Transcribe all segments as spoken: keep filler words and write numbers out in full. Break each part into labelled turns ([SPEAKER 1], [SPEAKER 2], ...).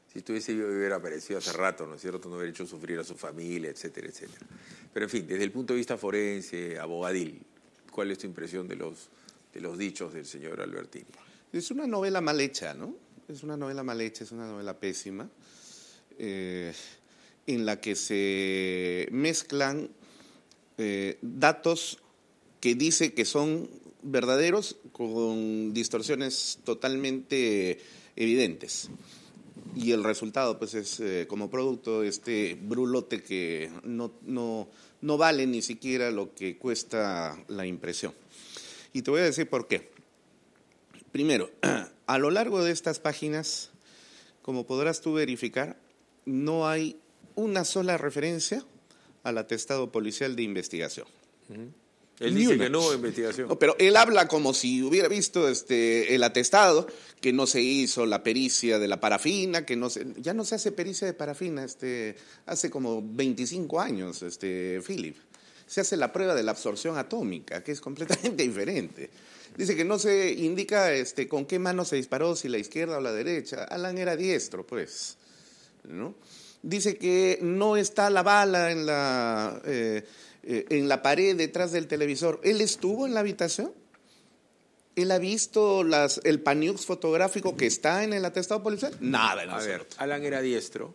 [SPEAKER 1] Si tuviese yo hubiera aparecido hace rato, ¿no es cierto? No hubiera hecho sufrir a su familia, etcétera, etcétera. Pero en fin, desde el punto de vista forense, abogadil, ¿cuál es tu impresión de los, de los dichos del señor Albertini?
[SPEAKER 2] Es una novela mal hecha, ¿no? Es una novela mal hecha, es una novela pésima, eh, en la que se mezclan eh, datos que dice que son verdaderos con distorsiones totalmente evidentes. Y el resultado, pues, es eh, como producto este brulote que no, no, no vale ni siquiera lo que cuesta la impresión. Y te voy a decir por qué. Primero, a lo largo de estas páginas, como podrás tú verificar, no hay una sola referencia al atestado policial de investigación.
[SPEAKER 1] Uh-huh. Él dice que no hubo investigación.
[SPEAKER 2] No, pero él habla como si hubiera visto este, el atestado, que no se hizo la pericia de la parafina, que no se, ya no se hace pericia de parafina, este, hace como veinticinco años, este, Philip. Se hace la prueba de la absorción atómica, que es completamente diferente. Dice que no se indica este, con qué mano se disparó, si la izquierda o la derecha. Alan era diestro, pues, ¿no? Dice que no está la bala en la... Eh, Eh, en la pared detrás del televisor. ¿Él estuvo en la habitación? ¿Él ha visto las, el paniux fotográfico que está en el atestado policial? Nada.
[SPEAKER 1] A ver, Alan era diestro,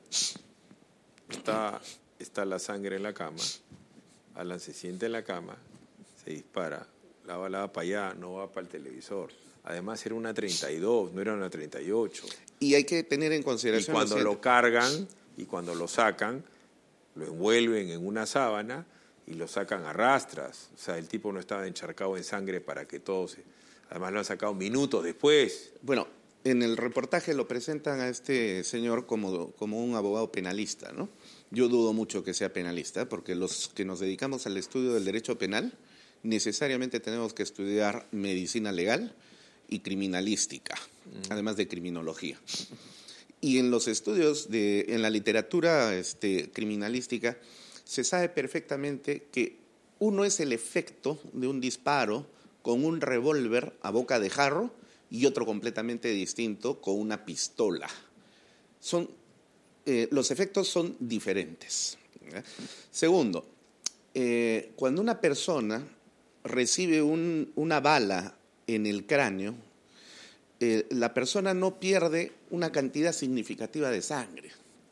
[SPEAKER 1] está, está la sangre en la cama, Alan se sienta en la cama, se dispara, la bala va para allá, no va para el televisor. Además era una treinta y dos, no era una treinta y ocho.
[SPEAKER 2] Y hay que tener en consideración...
[SPEAKER 1] Y cuando lo cargan y cuando lo sacan, lo envuelven en una sábana y lo sacan a rastras. O sea, el tipo no estaba encharcado en sangre para que todo se... Además lo han sacado minutos después.
[SPEAKER 2] Bueno, en el reportaje lo presentan a este señor como, como un abogado penalista, ¿no? Yo dudo mucho que sea penalista, porque los que nos dedicamos al estudio del derecho penal necesariamente tenemos que estudiar medicina legal y criminalística, mm. además de criminología. Y en los estudios, de, en la literatura este, criminalística, se sabe perfectamente que uno es el efecto de un disparo con un revólver a boca de jarro y otro completamente distinto con una pistola. Son, eh, los efectos son diferentes. ¿eh? Segundo, eh, cuando una persona recibe un, una bala en el cráneo, eh, la persona no pierde una cantidad significativa de sangre.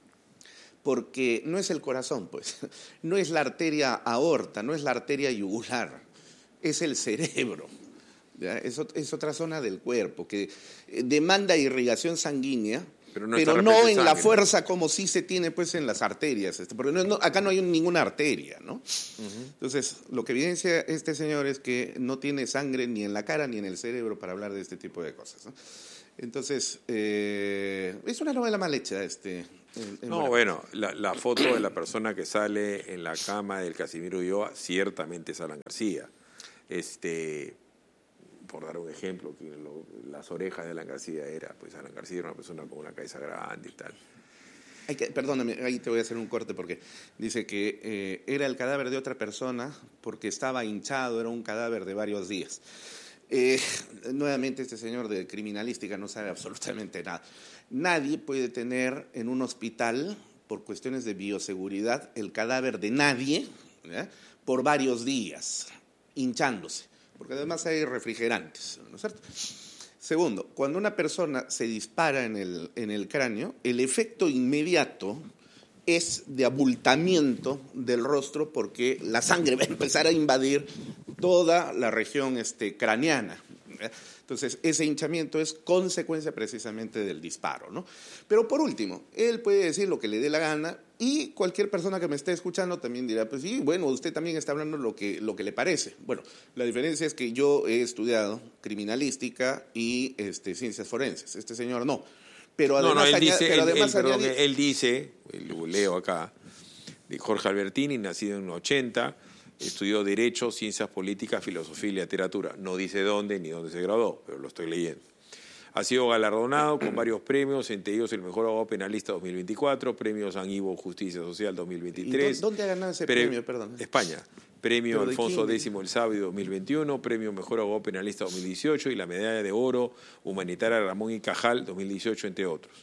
[SPEAKER 2] Porque no es el corazón, pues, no es la arteria aorta, no es la arteria yugular, es el cerebro, ¿ya? Es, es otra zona del cuerpo que demanda irrigación sanguínea, pero no, pero no en sangre. La fuerza como sí se tiene pues en las arterias, este, porque no, no, acá no hay ninguna arteria, ¿no? Uh-huh. Entonces, lo que evidencia este señor es que no tiene sangre ni en la cara ni en el cerebro para hablar de este tipo de cosas, ¿no? Entonces, eh, es una novela mal hecha, este... En, en
[SPEAKER 1] no, bueno, la, la foto de la persona que sale en la cama del Casimiro Ulloa ciertamente es Alan García. Este, por dar un ejemplo, que lo, las orejas de Alan García era, pues Alan García era una persona con una cabeza grande y tal.
[SPEAKER 2] Hay que, perdóname, ahí te voy a hacer un corte porque dice que eh, era el cadáver de otra persona porque estaba hinchado, era un cadáver de varios días. Eh, nuevamente este señor de criminalística no sabe absolutamente nada. Nadie puede tener en un hospital, por cuestiones de bioseguridad, el cadáver de nadie, ¿ya? Por varios días, hinchándose, porque además hay refrigerantes, ¿no es cierto? Segundo, cuando una persona se dispara en el, en el cráneo, el efecto inmediato es de abultamiento del rostro porque la sangre va a empezar a invadir toda la región este, craneana. Entonces, ese hinchamiento es consecuencia precisamente del disparo, ¿no? Pero por último, él puede decir lo que le dé la gana y cualquier persona que me esté escuchando también dirá, pues sí, bueno, usted también está hablando lo que, lo que le parece. Bueno, la diferencia es que yo he estudiado criminalística y este, ciencias forenses. Este señor no. Pero además,
[SPEAKER 1] no, no, él
[SPEAKER 2] añade,
[SPEAKER 1] dice,
[SPEAKER 2] pero
[SPEAKER 1] él,
[SPEAKER 2] además
[SPEAKER 1] él, perdón,
[SPEAKER 2] añade...
[SPEAKER 1] él dice, lo leo acá, de Jorge Albertini, nacido en ochenta, estudió Derecho, Ciencias Políticas, Filosofía y Literatura. No dice dónde ni dónde se graduó, pero lo estoy leyendo. Ha sido galardonado con varios premios, entre ellos el Mejor Abogado Penalista dos mil veinticuatro, Premio San Ivo Justicia Social dos mil veintitrés.
[SPEAKER 2] ¿Y dónde ha ganado ese
[SPEAKER 1] pre
[SPEAKER 2] premio, perdón?
[SPEAKER 1] España. Premio Alfonso
[SPEAKER 2] quién?
[SPEAKER 1] X el Sabio dos mil veintiuno, Premio Mejor Abogado Penalista dos mil dieciocho y la Medalla de Oro Humanitaria Ramón y Cajal dos mil dieciocho, entre otros.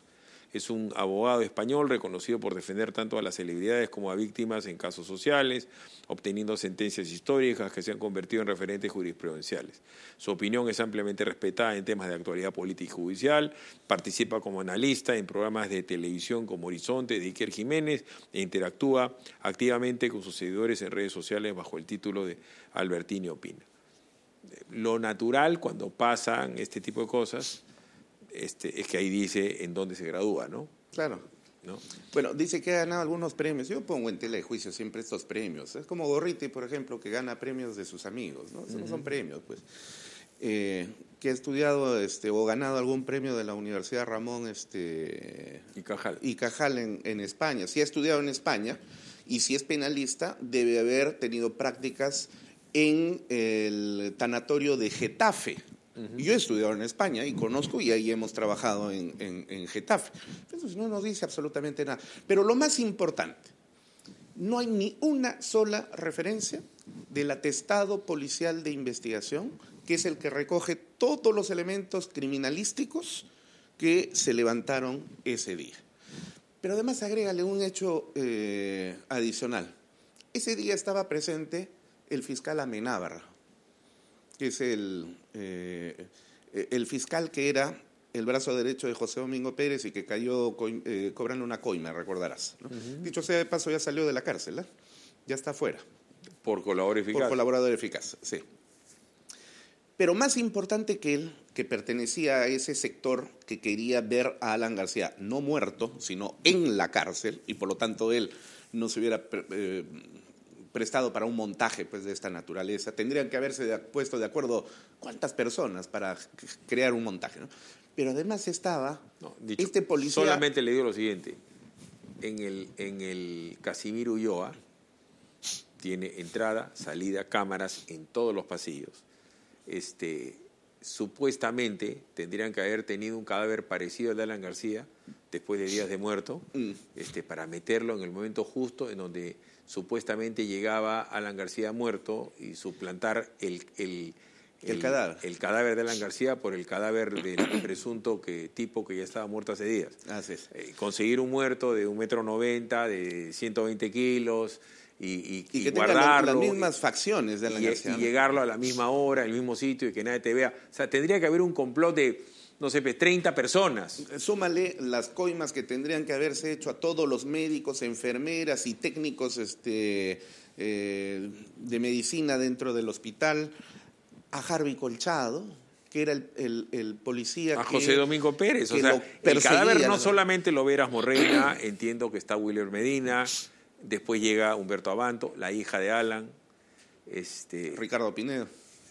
[SPEAKER 1] Es un abogado español reconocido por defender tanto a las celebridades como a víctimas en casos sociales, obteniendo sentencias históricas que se han convertido en referentes jurisprudenciales. Su opinión es ampliamente respetada en temas de actualidad política y judicial. Participa como analista en programas de televisión como Horizonte de Iker Jiménez e interactúa activamente con sus seguidores en redes sociales bajo el título de Albertini Opina. Lo natural cuando pasan este tipo de cosas este, es que ahí dice en dónde se gradúa, ¿no?
[SPEAKER 2] Claro.
[SPEAKER 1] ¿No?
[SPEAKER 2] Bueno, dice que ha ganado algunos premios. Yo pongo en tela de juicio siempre estos premios. Es como Gorriti, por ejemplo, que gana premios de sus amigos, ¿no? Esos uh-huh. no son premios, pues. Eh, que ha estudiado este, o ganado algún premio de la Universidad Ramón este,
[SPEAKER 1] y Cajal,
[SPEAKER 2] y Cajal en, en España. Si ha estudiado en España y si es penalista, debe haber tenido prácticas en el tanatorio de Getafe. Uh-huh. Yo he estudiado en España y conozco, y ahí hemos trabajado en, en, en Getafe. Entonces no nos dice absolutamente nada. Pero lo más importante, no hay ni una sola referencia del atestado policial de investigación, que es el que recoge todos los elementos criminalísticos que se levantaron ese día. Pero además agrégale un hecho eh, adicional. Ese día estaba presente el fiscal Amenábar, que es el, eh, el fiscal que era el brazo derecho de José Domingo Pérez y que cayó eh, cobrando una coima, recordarás, ¿no? Uh-huh. Dicho sea de paso, ya salió de la cárcel, ¿eh? Ya está fuera.
[SPEAKER 1] Por colaborador eficaz.
[SPEAKER 2] Por colaborador eficaz, sí. Pero más importante que él, que pertenecía a ese sector que quería ver a Alan García no muerto, sino en la cárcel, y por lo tanto él no se hubiera eh, prestado para un montaje pues, de esta naturaleza. Tendrían que haberse de, puesto de acuerdo cuántas personas para crear un montaje, ¿no? Pero además estaba
[SPEAKER 1] no, dicho,
[SPEAKER 2] este policía...
[SPEAKER 1] Solamente le digo lo siguiente. En el, en el Casimiro Ulloa tiene entrada, salida, cámaras en todos los pasillos. Este, supuestamente tendrían que haber tenido un cadáver parecido al de Alan García después de días de muerto, mm. este, para meterlo en el momento justo en donde supuestamente llegaba Alan García muerto y suplantar el, el,
[SPEAKER 2] el, el, cadáver.
[SPEAKER 1] el cadáver de Alan García por el cadáver del presunto que, tipo que ya estaba muerto hace días.
[SPEAKER 2] Así es.
[SPEAKER 1] Eh, conseguir un muerto de un metro noventa, de ciento veinte kilos... Y, y,
[SPEAKER 2] y que
[SPEAKER 1] y guardarlo,
[SPEAKER 2] las mismas facciones de Alan
[SPEAKER 1] y,
[SPEAKER 2] García,
[SPEAKER 1] y
[SPEAKER 2] ¿no?
[SPEAKER 1] llegarlo a la misma hora, al mismo sitio y que nadie te vea. O sea, tendría que haber un complot de, no sé, treinta personas.
[SPEAKER 2] Súmale las coimas que tendrían que haberse hecho a todos los médicos, enfermeras y técnicos este, eh, de medicina dentro del hospital, a Harvey Colchado, que era el, el, el policía
[SPEAKER 1] a
[SPEAKER 2] que...
[SPEAKER 1] José Domingo Pérez. O sea, el cadáver no solamente lo Veras Morreina, entiendo que está Willer Medina... Después llega Humberto Abanto, la hija de Alan. Este,
[SPEAKER 2] Ricardo Pinedo.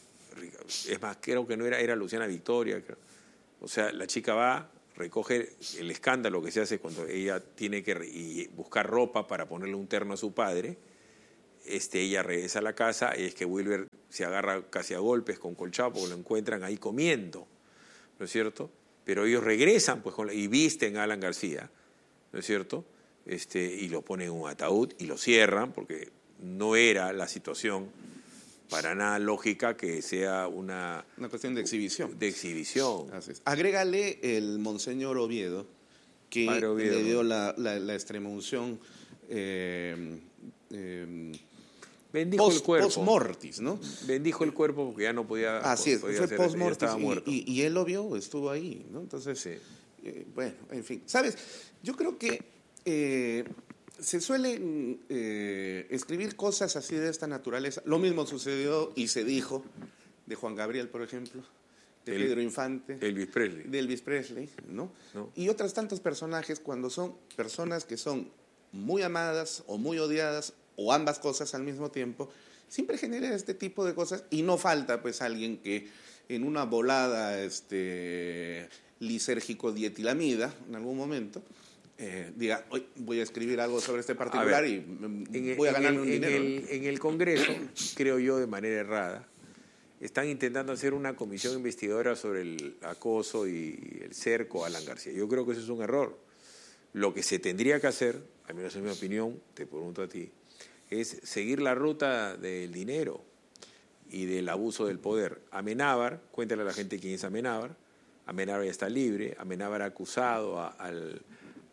[SPEAKER 1] Es más, creo que no era, era Luciana Victoria. Creo. O sea, la chica va, recoge el escándalo que se hace cuando ella tiene que y buscar ropa para ponerle un terno a su padre. Este, ella regresa a la casa y es que Wilber se agarra casi a golpes con Colchado porque lo encuentran ahí comiendo, ¿no es cierto? Pero ellos regresan pues, con la, y visten a Alan García, ¿no es cierto? Este, y lo ponen en un ataúd y lo cierran porque no era la situación para nada lógica que sea una...
[SPEAKER 2] Una cuestión de exhibición.
[SPEAKER 1] De exhibición.
[SPEAKER 2] Así es. Agrégale el monseñor Oviedo, que Oviedo, le dio la, la, la extremunción eh, eh,
[SPEAKER 1] bendijo
[SPEAKER 2] post,
[SPEAKER 1] el cuerpo.
[SPEAKER 2] Post mortis, ¿no?
[SPEAKER 1] Bendijo el cuerpo porque ya no podía...
[SPEAKER 2] Así es,
[SPEAKER 1] podía
[SPEAKER 2] fue post mortis
[SPEAKER 1] y,
[SPEAKER 2] y, y él lo vio, estuvo ahí, ¿no? Entonces, sí. eh, bueno, en fin. ¿Sabes? Yo creo que Eh, se suelen eh, escribir cosas así de esta naturaleza. Lo mismo sucedió y se dijo de Juan Gabriel, por ejemplo, de el, Pedro Infante,
[SPEAKER 1] de Elvis Presley,
[SPEAKER 2] de Elvis Presley, ¿no? ¿no? Y otros tantos personajes cuando son personas que son muy amadas o muy odiadas o ambas cosas al mismo tiempo, siempre genera este tipo de cosas y no falta pues alguien que en una volada este, lisérgico-dietilamida en algún momento Eh, diga, hoy voy a escribir algo sobre este particular ver, y
[SPEAKER 1] en,
[SPEAKER 2] voy a ganar un
[SPEAKER 1] en
[SPEAKER 2] dinero.
[SPEAKER 1] El, en el Congreso, creo yo de manera errada, están intentando hacer una comisión investigadora sobre el acoso y el cerco a Alan García. Yo creo que eso es un error. Lo que se tendría que hacer, al menos en mi opinión, te pregunto a ti, es seguir la ruta del dinero y del abuso del poder. Amenábar, cuéntale a la gente quién es Amenábar. Amenábar ya está libre, Amenábar ha acusado a, al...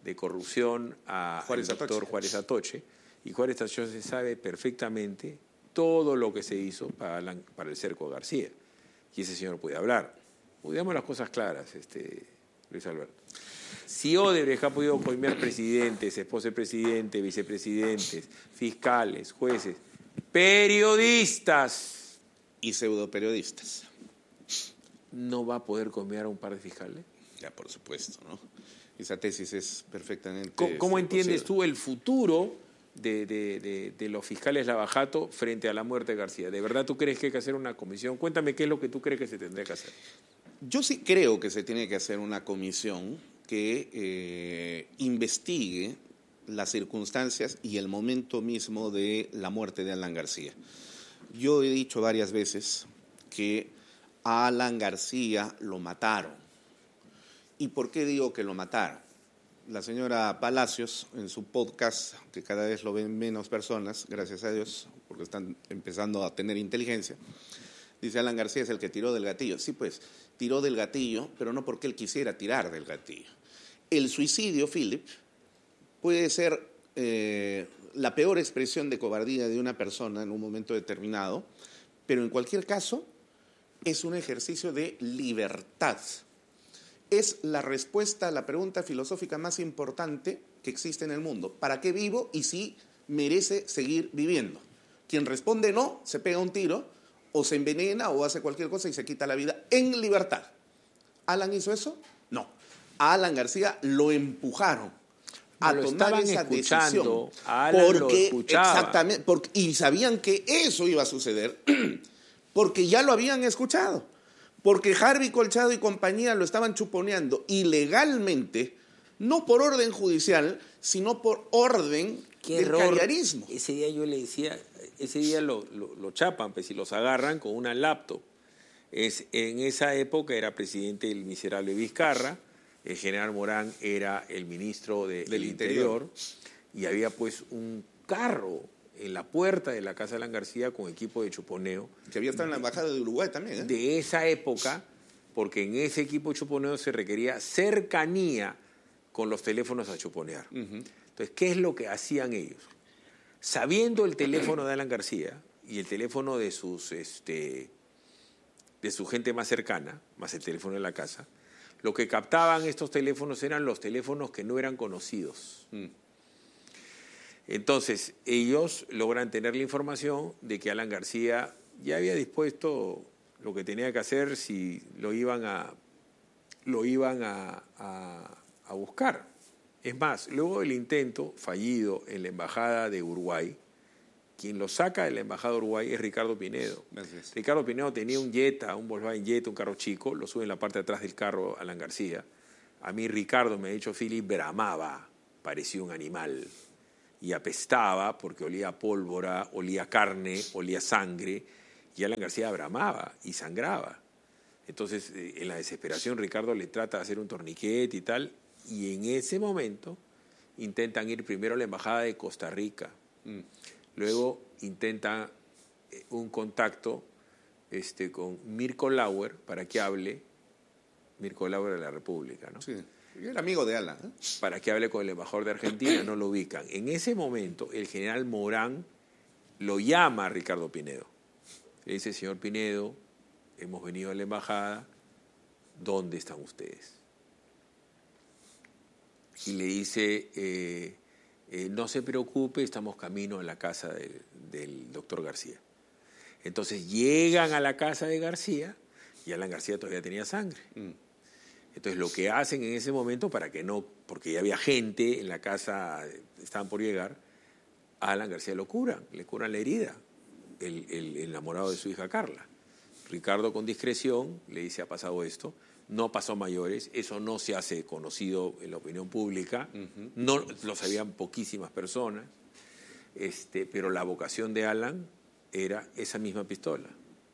[SPEAKER 1] de corrupción a
[SPEAKER 2] Juárez
[SPEAKER 1] el doctor
[SPEAKER 2] Atoche.
[SPEAKER 1] Juárez Atoche, y Juárez Atoche sabe perfectamente todo lo que se hizo para, la, para el cerco García. Y ese señor puede hablar. Digamos las cosas claras, este, Luis Alberto. Si Odebrecht ha podido coimear presidentes, esposos de presidente, vicepresidentes, fiscales, jueces, periodistas,
[SPEAKER 2] Y pseudoperiodistas.
[SPEAKER 1] ¿no va a poder coimear a un par de fiscales?
[SPEAKER 2] Ya, por supuesto, ¿no? Esa tesis es perfectamente...
[SPEAKER 1] ¿Cómo, cómo
[SPEAKER 2] este,
[SPEAKER 1] entiendes
[SPEAKER 2] posible.
[SPEAKER 1] tú el futuro de, de, de, de los fiscales Lavajato frente a la muerte de García? ¿De verdad tú crees que hay que hacer una comisión? Cuéntame qué es lo que tú crees que se tendría que hacer.
[SPEAKER 2] Yo sí creo que se tiene que hacer una comisión que eh, investigue las circunstancias y el momento mismo de la muerte de Alan García. Yo he dicho varias veces que a Alan García lo mataron. ¿Y por qué digo que lo mataron? La señora Palacios, en su podcast, que cada vez lo ven menos personas, gracias a Dios, porque están empezando a tener inteligencia, dice Alan García es el que tiró del gatillo. Sí, pues, tiró del gatillo, pero no porque él quisiera tirar del gatillo. El suicidio, Philip, puede ser eh, la peor expresión de cobardía de una persona en un momento determinado, pero en cualquier caso es un ejercicio de libertad. Es la respuesta a la pregunta filosófica más importante que existe en el mundo. ¿Para qué vivo y si merece seguir viviendo? Quien responde no, se pega un tiro, o se envenena o hace cualquier cosa y se quita la vida en libertad. ¿Alan hizo eso? No. A Alan García lo empujaron a
[SPEAKER 1] No, lo
[SPEAKER 2] tomar
[SPEAKER 1] estaban
[SPEAKER 2] esa
[SPEAKER 1] escuchando,
[SPEAKER 2] decisión.
[SPEAKER 1] a Alan lo
[SPEAKER 2] porque,
[SPEAKER 1] escuchaban.
[SPEAKER 2] exactamente, porque, y sabían que eso iba a suceder porque ya lo habían escuchado. Porque Harvey Colchado y compañía lo estaban chuponeando ilegalmente, no por orden judicial, sino por orden
[SPEAKER 1] Qué
[SPEAKER 2] del
[SPEAKER 1] error.
[SPEAKER 2] carriarismo.
[SPEAKER 1] Ese día yo le decía, ese día lo, lo, lo chapan, pues, y los agarran con una laptop. Es, en esa época era presidente el miserable Vizcarra, el general Morán era el ministro de, del Interior, Interior, y había pues un carro en la puerta de la casa de Alan García con equipo de chuponeo.
[SPEAKER 2] Que había estado en la embajada de Uruguay también, ¿eh?
[SPEAKER 1] De esa época, porque en ese equipo de chuponeo se requería cercanía con los teléfonos a chuponear. Uh-huh. Entonces, ¿qué es lo que hacían ellos? Sabiendo el teléfono de Alan García y el teléfono de sus este, de su gente más cercana, más el teléfono de la casa, lo que captaban estos teléfonos eran los teléfonos que no eran conocidos. Mm. Entonces, ellos logran tener la información de que Alan García ya había dispuesto lo que tenía que hacer si lo iban a, lo iban a, a, a buscar. Es más, luego del intento fallido en la Embajada de Uruguay, quien lo saca de la Embajada de Uruguay es Ricardo Pinedo. Gracias. Ricardo Pinedo tenía un Jetta, un Volkswagen Jetta, un carro chico, lo sube en la parte de atrás del carro Alan García. A mí Ricardo, me ha dicho Philip, bramaba, parecía un animal. Y apestaba porque olía a pólvora, olía carne, olía sangre, y Alan García bramaba y sangraba. Entonces, en la desesperación, Ricardo le trata de hacer un torniquete y tal, y en ese momento intentan ir primero a la Embajada de Costa Rica, mm. luego intentan un contacto este, con Mirko Lauer para que hable, Mirko Lauer de la República, ¿no?
[SPEAKER 2] Sí. Yo era amigo de Alan, ¿eh?
[SPEAKER 1] Para que hable con el embajador de Argentina, no lo ubican. En ese momento, el general Morán lo llama a Ricardo Pinedo. Le dice, señor Pinedo, hemos venido a la embajada, ¿dónde están ustedes? Y le dice, eh, eh, no se preocupe, estamos camino a la casa del, del doctor García. Entonces llegan a la casa de García y Alan García todavía tenía sangre. Mm. Entonces, lo que hacen en ese momento, para que no, porque ya había gente en la casa, estaban por llegar, a Alan García lo curan, le curan la herida, el, el, el enamorado de su hija Carla. Ricardo, con discreción, le dice, ha pasado esto, no pasó a mayores, eso no se hace conocido en la opinión pública, uh-huh. no lo sabían poquísimas personas, este, pero la vocación de Alan era esa misma pistola.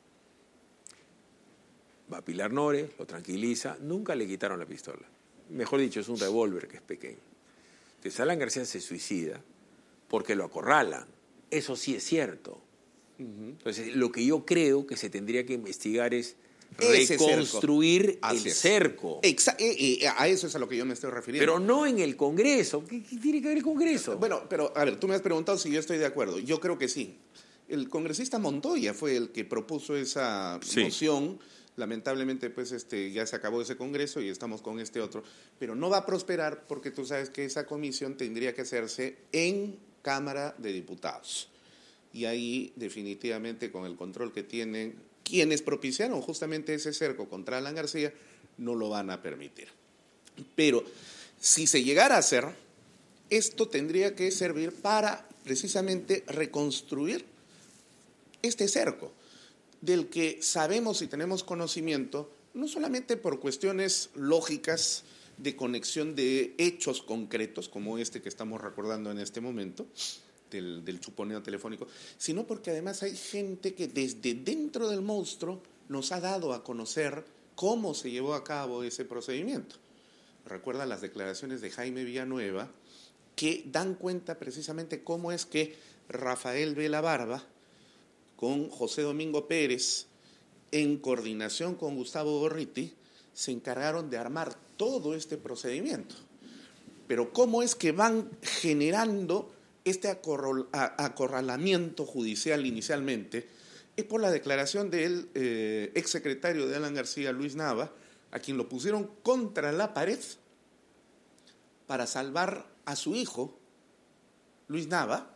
[SPEAKER 1] Va a Pilar Nores, lo tranquiliza, nunca le quitaron la pistola. Mejor dicho, es un revólver que es pequeño. Entonces Alan García se suicida porque lo acorralan. Eso sí es cierto. Uh-huh. Entonces, lo que yo creo que se tendría que investigar es reconstruir
[SPEAKER 2] cerco.
[SPEAKER 1] el cerco.
[SPEAKER 2] Exa eh, eh, a eso es a lo que yo me estoy refiriendo.
[SPEAKER 1] Pero no en el Congreso. ¿Qué, qué tiene que ver el Congreso?
[SPEAKER 2] Bueno, pero a ver, tú me has preguntado si yo estoy de acuerdo. Yo creo que sí. El congresista Montoya fue el que propuso esa sí. moción. Lamentablemente, pues este, ya se acabó ese congreso y estamos con este otro. Pero no va a prosperar porque tú sabes que esa comisión tendría que hacerse en Cámara de Diputados. Y ahí, definitivamente, con el control que tienen quienes propiciaron justamente ese cerco contra Alan García, no lo van a permitir. Pero si se llegara a hacer, esto tendría que servir para precisamente reconstruir este cerco, del que sabemos y tenemos conocimiento, no solamente por cuestiones lógicas de conexión de hechos concretos, como este que estamos recordando en este momento, del, del chuponeo telefónico, sino porque además hay gente que desde dentro del monstruo nos ha dado a conocer cómo se llevó a cabo ese procedimiento. Recuerda las declaraciones de Jaime Villanueva, que dan cuenta precisamente cómo es que Rafael Vela Barba, con José Domingo Pérez, en coordinación con Gustavo Gorriti, se encargaron de armar todo este procedimiento. Pero cómo es que van generando este acorralamiento judicial inicialmente, es por la declaración del eh, exsecretario de Alan García, Luis Nava, a quien lo pusieron contra la pared para salvar a su hijo, Luis Nava,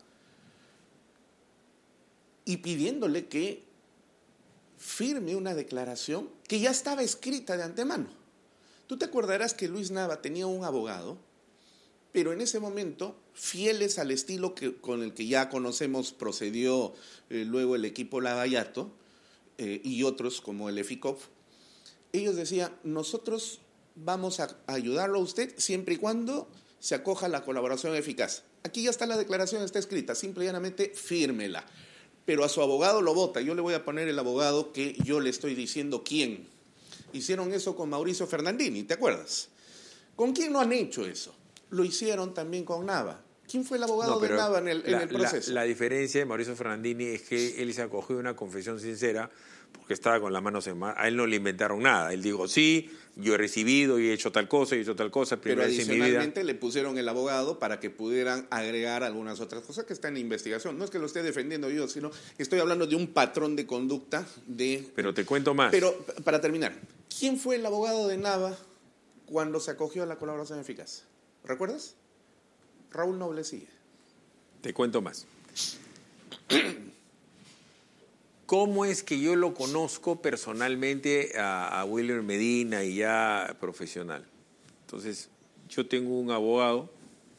[SPEAKER 2] y pidiéndole que firme una declaración que ya estaba escrita de antemano. Tú te acordarás que Luis Nava tenía un abogado, pero en ese momento, fieles al estilo que, con el que ya conocemos procedió eh, luego el equipo Lavallato eh, y otros como el EFICOP, ellos decían, nosotros vamos a ayudarlo a usted siempre y cuando se acoja a la colaboración eficaz. Aquí ya está la declaración, está escrita, simple y llanamente fírmela. Pero a su abogado lo vota. Yo le voy a poner el abogado que yo le estoy diciendo quién. Hicieron eso con Mauricio Fernandini, ¿te acuerdas? ¿Con quién no han hecho eso? Lo hicieron también con Nava. ¿Quién fue el abogado no, de Nava en el,
[SPEAKER 1] la,
[SPEAKER 2] en el proceso?
[SPEAKER 1] La, la diferencia de Mauricio Fernandini es que él se acogió a una confesión sincera porque estaba con las manos en mano. A él no le inventaron nada. Él dijo, sí, yo he recibido y he hecho tal cosa, y he hecho tal cosa.
[SPEAKER 2] Pero adicionalmente le pusieron el abogado para que pudieran agregar algunas otras cosas que están en investigación. No es que lo esté defendiendo yo, sino que estoy hablando de un patrón de conducta de...
[SPEAKER 1] Pero te cuento más.
[SPEAKER 2] Pero, para terminar, ¿quién fue el abogado de Nava cuando se acogió a la colaboración eficaz? ¿Recuerdas? Raúl Noblecilla.
[SPEAKER 1] Te cuento más. ¿Cómo es que yo lo conozco personalmente a, a Wilmer Medina y ya profesional? Entonces, yo tengo un abogado.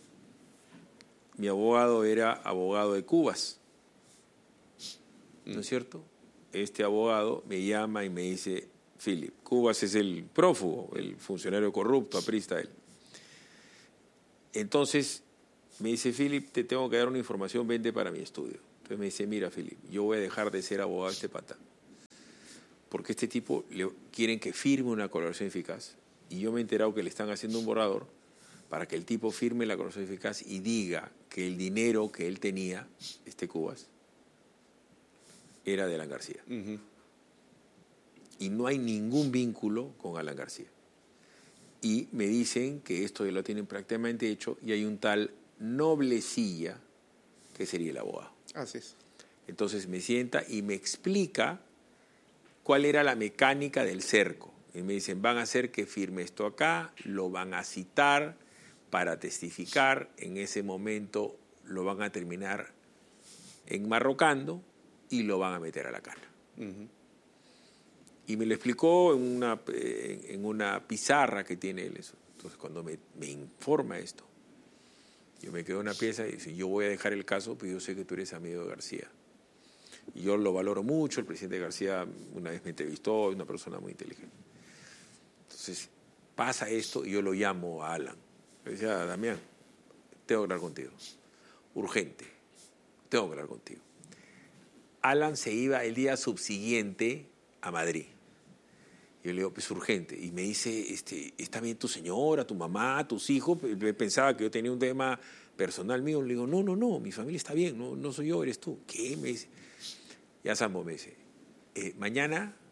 [SPEAKER 1] Mi abogado era abogado de Cubas. ¿No es cierto? Este abogado me llama y me dice, Philip, Cubas es el prófugo, el funcionario corrupto, aprista él. Entonces me dice, Philip, te tengo que dar una información, vente para mi estudio. Entonces me dice, mira, Philip, yo voy a dejar de ser abogado de este pata, porque este tipo le quieren que firme una colaboración eficaz, y yo me he enterado que le están haciendo un borrador para que el tipo firme la colaboración eficaz y diga que el dinero que él tenía, este Cubas, era de Alan García. Uh-huh. Y no hay ningún vínculo con Alan García. Y me dicen que esto ya lo tienen prácticamente hecho y hay un tal Noblecilla que sería el abogado.
[SPEAKER 2] Así es.
[SPEAKER 1] Entonces me sienta y me explica cuál era la mecánica del cerco. Y me dicen, van a hacer que firme esto acá, lo van a citar para testificar, en ese momento lo van a terminar enmarrocando y lo van a meter a la cana. Uh-huh. Y me lo explicó en una, en una pizarra que tiene él eso. Entonces, cuando me, me informa esto, yo me quedo en una pieza y dice, yo voy a dejar el caso, pero yo sé que tú eres amigo de García. Y yo lo valoro mucho, el presidente García una vez me entrevistó, es una persona muy inteligente. Entonces, pasa esto y yo lo llamo a Alan. Le decía, Damián, tengo que hablar contigo. Urgente, tengo que hablar contigo. Alan se iba el día subsiguiente a Madrid. Yo le digo, pues urgente. Y me dice, este, ¿está bien tu señora, tu mamá, tus hijos? Pensaba que yo tenía un tema personal mío. Le digo, no, no, no, mi familia está bien, no, no soy yo, eres tú. ¿Qué? Me dice. Ya Sambo me dice, eh, mañana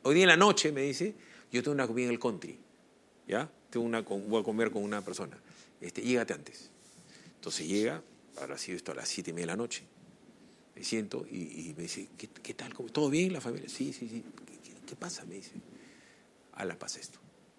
[SPEAKER 1] Hoy día en la noche, me dice, yo tengo una comida en el country, ¿ya? Tengo una, voy a comer con una persona. Este, llégate antes. Entonces llega, habrá sido esto a las siete y media de la noche. Me siento y, y me dice, ¿qué, qué tal? ¿Todo bien la familia? Sí, sí, sí. ¿Qué, qué, qué pasa? Me dice. Ala, pasa esto.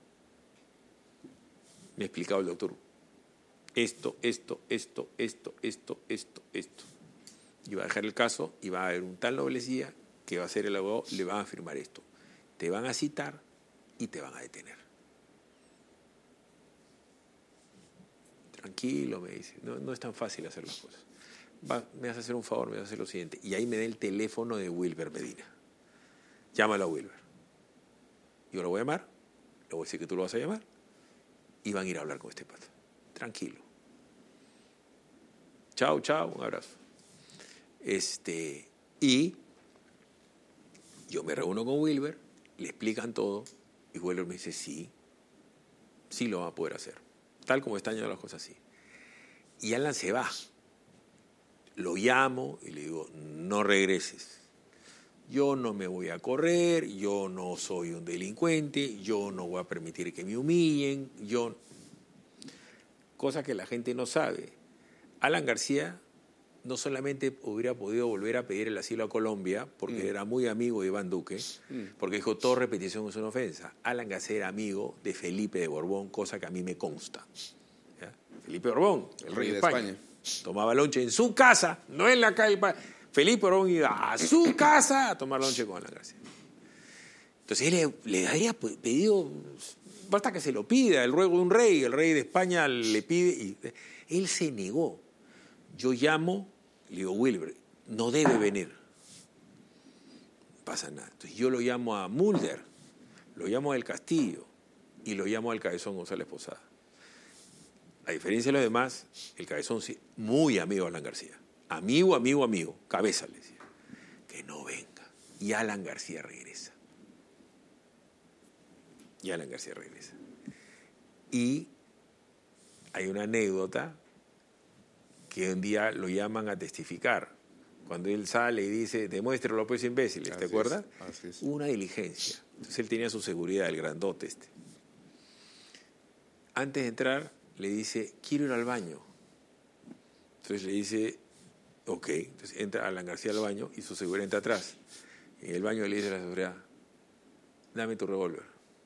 [SPEAKER 1] Me ha explicado el doctor. Esto, esto, esto, esto, esto, esto, esto. Y va a dejar el caso y va a haber un tal noblecía que va a ser el abogado, le van a firmar esto. Te van a citar y te van a detener. Tranquilo, me dice, no, no es tan fácil hacer las cosas. Va, me vas a hacer un favor, me vas a hacer lo siguiente. Y ahí me da el teléfono de Wilber Medina. Llámalo a Wilber. Yo lo voy a llamar, le voy a decir que tú lo vas a llamar y van a ir a hablar con este pata. Tranquilo. Chao, chao, un abrazo. Este, y yo me reúno con Wilber, le explican todo y Wilber me dice, sí, sí lo va a poder hacer. Tal como están yendo las cosas así. Y Alan se va. Lo llamo y le digo, no regreses. Yo no me voy a correr, yo no soy un delincuente, yo no voy a permitir que me humillen, yo... Cosa que la gente no sabe. Alan García no solamente hubiera podido volver a pedir el asilo a Colombia, porque mm. era muy amigo de Iván Duque, mm. porque dijo, toda repetición es una ofensa. Alan García era amigo de Felipe de Borbón, cosa que a mí me consta. ¿Ya? Felipe de Borbón, el rey de España. España. Tomaba lonche en su casa, no en la calle. Felipe Borbón iba a su casa a tomar lonche con Alan García. Entonces él le, le habría pedido, basta que se lo pida, el ruego de un rey, el rey de España le pide, y él se negó. Yo llamo, le digo, Wilber, no debe venir. No pasa nada. Entonces yo lo llamo a Mulder, lo llamo a El Castillo y lo llamo al Cabezón González Posada. A diferencia de los demás, el Cabezón sí, muy amigo de Alan García. Amigo, amigo, amigo. Cabeza le decía. Que no venga. Y Alan García regresa. Y Alan García regresa. Y hay una anécdota que un día lo llaman a testificar. Cuando él sale y dice, demuéstralo pues imbéciles, ¿te acuerdas?
[SPEAKER 2] Así es.
[SPEAKER 1] Una diligencia. Entonces él tenía su seguridad, el grandote este. Antes de entrar, le dice, quiero ir al baño. Entonces le dice, ok. Entonces entra Alan García al baño y su seguridad entra atrás. En el baño le dice a la seguridad, dame tu revólver.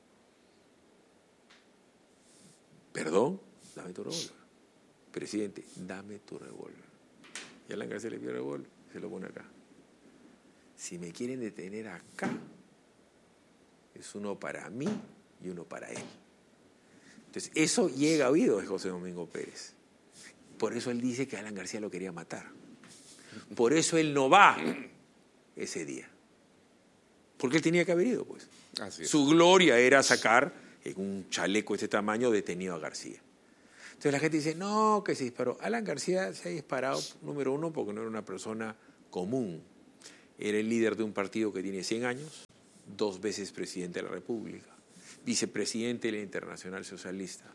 [SPEAKER 1] ¿Perdón? Dame tu revólver. Presidente, dame tu revólver. Y Alan García le pide el revólver, se lo pone acá. Si me quieren detener acá, es uno para mí y uno para él. Entonces, eso llega a oídos de José Domingo Pérez. Por eso él dice que Alan García lo quería matar. Por eso él no va ese día. Porque él tenía que haber ido, pues.
[SPEAKER 2] Así es.
[SPEAKER 1] Su gloria era sacar en un chaleco de este tamaño detenido a García. Entonces la gente dice, no, que se disparó. Alan García se ha disparado, número uno, porque no era una persona común. Era el líder de un partido que tiene cien años, dos veces presidente de la República, vicepresidente de la Internacional Socialista.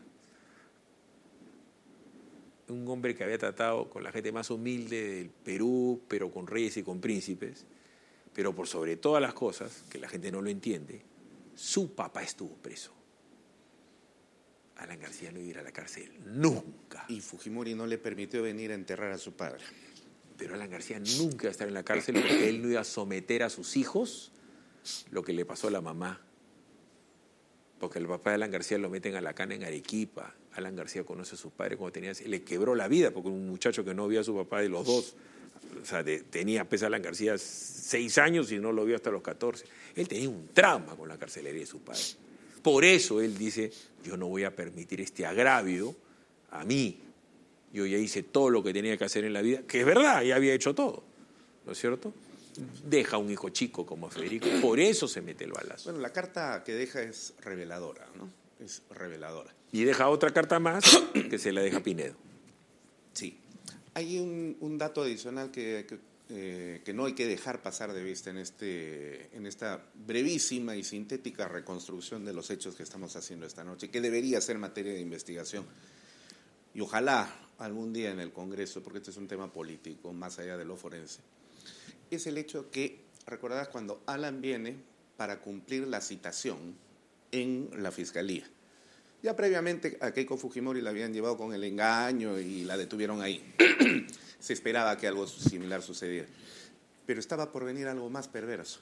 [SPEAKER 1] Un hombre que había tratado con la gente más humilde del Perú, pero con reyes y con príncipes. Pero por sobre todas las cosas, que la gente no lo entiende, su papá estuvo preso. Alan García no iba a ir a la cárcel nunca.
[SPEAKER 2] Y Fujimori no le permitió venir a enterrar a su padre.
[SPEAKER 1] Pero Alan García nunca iba a estar en la cárcel porque él no iba a someter a sus hijos lo que le pasó a la mamá. Porque el papá de Alan García lo meten a la cana en Arequipa. Alan García conoce a su padre cuando tenía... Le quebró la vida porque un muchacho que no vio a su papá de los dos... O sea, de, tenía, pues, Alan García seis años y no lo vio hasta los catorce. Él tenía un trauma con la carcelería de su padre. Por eso él dice, yo no voy a permitir este agravio a mí. Yo ya hice todo lo que tenía que hacer en la vida, que es verdad, ya había hecho todo, ¿no es cierto? Deja un hijo chico como Federico, por eso se mete el balazo.
[SPEAKER 2] Bueno, la carta que deja es reveladora, ¿no? Es reveladora.
[SPEAKER 1] Y deja otra carta más que se la deja Pinedo.
[SPEAKER 2] Sí. Hay un, un dato adicional que, que, eh, que no hay que dejar pasar de vista en, este, en esta brevísima y sintética reconstrucción de los hechos que estamos haciendo esta noche, que debería ser materia de investigación. Y ojalá algún día en el Congreso, porque este es un tema político, más allá de lo forense, es el hecho que, recordarás, cuando Alan viene para cumplir la citación en la fiscalía. Ya previamente a Keiko Fujimori la habían llevado con el engaño y la detuvieron ahí. Se esperaba que algo similar sucediera. Pero estaba por venir algo más perverso.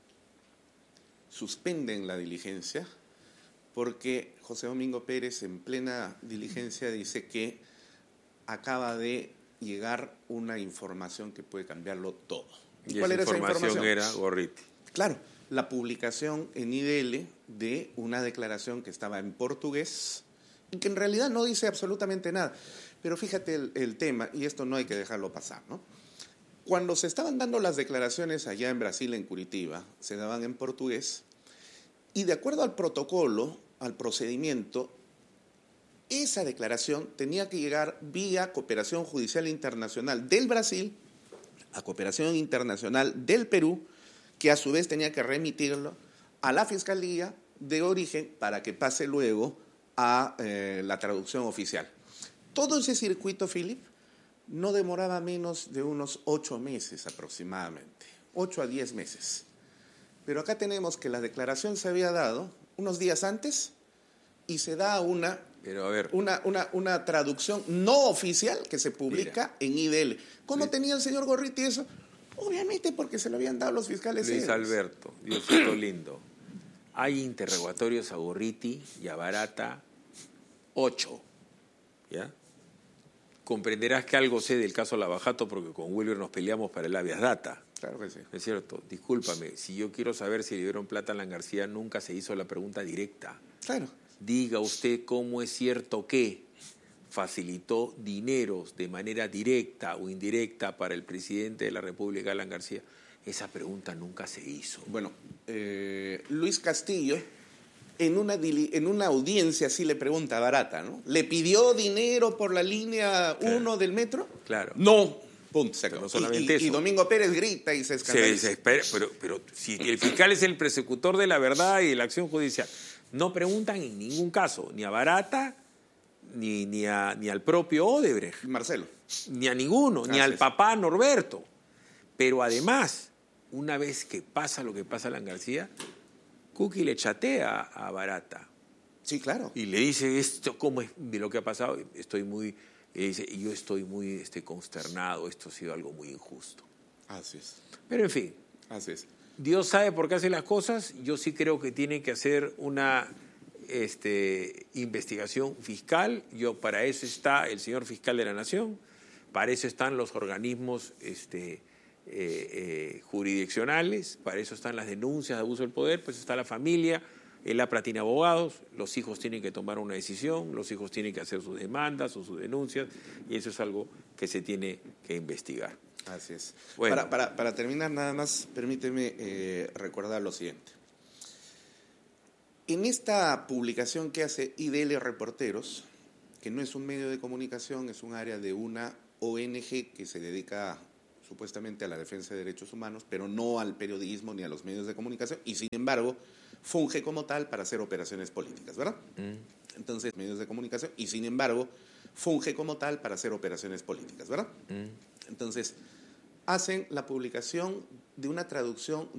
[SPEAKER 2] Suspenden la diligencia porque José Domingo Pérez, en plena diligencia, dice que acaba de llegar una información que puede cambiarlo todo.
[SPEAKER 1] ¿Y cuál era esa información? Era Gorriti.
[SPEAKER 2] Claro, la publicación en I D L de una declaración que estaba en portugués y que en realidad no dice absolutamente nada. Pero fíjate el, el tema, y esto no hay que dejarlo pasar, ¿no? Cuando se estaban dando las declaraciones allá en Brasil, en Curitiba, se daban en portugués, y de acuerdo al protocolo, al procedimiento, esa declaración tenía que llegar vía Cooperación Judicial Internacional del Brasil a Cooperación Internacional del Perú, que a su vez tenía que remitirlo a la Fiscalía de origen para que pase luego a eh, la traducción oficial. Todo ese circuito, Philip, no demoraba menos de unos ocho meses aproximadamente, ocho a diez meses. Pero acá tenemos que la declaración se había dado unos días antes y se da una,
[SPEAKER 1] Pero a ver,
[SPEAKER 2] una, una, una traducción no oficial que se publica mira, en I D L. ¿Cómo Luis, tenía el señor Gorriti eso? Obviamente porque se lo habían dado los fiscales.
[SPEAKER 1] Luis
[SPEAKER 2] ellos.
[SPEAKER 1] Alberto, Diosito lindo. Hay interrogatorios a Gorriti y a Barata, ocho, ¿ya? Comprenderás que algo sé del caso Lavajato porque con Wilber nos peleamos para el habeas data.
[SPEAKER 2] Claro que sí.
[SPEAKER 1] Es cierto, discúlpame, si yo quiero saber si le dieron plata a Alan García, nunca se hizo la pregunta directa.
[SPEAKER 2] Claro.
[SPEAKER 1] Diga usted cómo es cierto que facilitó dineros de manera directa o indirecta para el presidente de la República, Alan García. Esa pregunta nunca se hizo.
[SPEAKER 2] Bueno, eh, Luis Castillo, en una, en una audiencia sí le pregunta a Barata, ¿no? ¿Le pidió dinero por la línea uno claro. del metro?
[SPEAKER 1] Claro.
[SPEAKER 2] No. Punto. Se
[SPEAKER 1] no solamente
[SPEAKER 2] y, y,
[SPEAKER 1] eso.
[SPEAKER 2] y Domingo Pérez grita y se escandaliza.
[SPEAKER 1] Se desespera, pero, pero si el fiscal es el persecutor de la verdad y de la acción judicial, no preguntan en ningún caso, ni a Barata, ni, ni, a, ni al propio Odebrecht.
[SPEAKER 2] Marcelo.
[SPEAKER 1] Ni a ninguno, Gracias. Ni al papá Norberto. Pero además, una vez que pasa lo que pasa a Alan García, Kuki le chatea a Barata.
[SPEAKER 2] Sí, claro.
[SPEAKER 1] Y le dice, esto, ¿cómo es de lo que ha pasado? Estoy muy... Y dice, yo estoy muy este, consternado, esto ha sido algo muy injusto.
[SPEAKER 2] Así es.
[SPEAKER 1] Pero en fin,
[SPEAKER 2] Así es.
[SPEAKER 1] Dios sabe por qué hace las cosas. Yo sí creo que tiene que hacer una este, investigación fiscal. Yo, para eso está el señor fiscal de la Nación, para eso están los organismos este, eh, eh, jurisdiccionales, para eso están las denuncias de abuso del poder, pues está la familia. El APRA tiene abogados, los hijos tienen que tomar una decisión, los hijos tienen que hacer sus demandas o sus denuncias, y eso es algo que se tiene que investigar.
[SPEAKER 2] Así es.
[SPEAKER 1] Bueno.
[SPEAKER 2] Para, para, para terminar, nada más, permíteme eh, recordar lo siguiente. En esta publicación que hace I D L Reporteros, que no es un medio de comunicación, es un área de una O N G que se dedica supuestamente a la defensa de derechos humanos, pero no al periodismo ni a los medios de comunicación, y sin embargo funge como tal para hacer operaciones políticas, ¿verdad? Mm. Entonces, medios de comunicación, y sin embargo, funge como tal para hacer operaciones políticas, ¿verdad? Mm. Entonces, hacen la publicación de una traducción